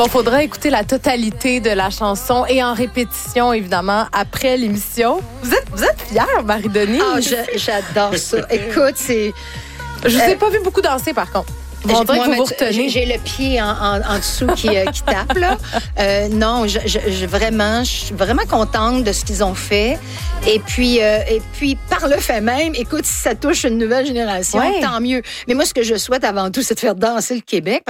Bon, faudra écouter la totalité de la chanson et en répétition, évidemment, après l'émission. Vous êtes fière, Marie-Denis? Ah, j'adore ça. Écoute, c'est... Je vous ai pas vu beaucoup danser, par contre. Bon, on dirait que vous retenez. J'ai le pied en dessous qui tape, là. Non, je suis vraiment contente de ce qu'ils ont fait. Et puis, par le fait même, écoute, si ça touche une nouvelle génération, tant mieux. Mais moi, ce que je souhaite avant tout, c'est de faire danser le Québec.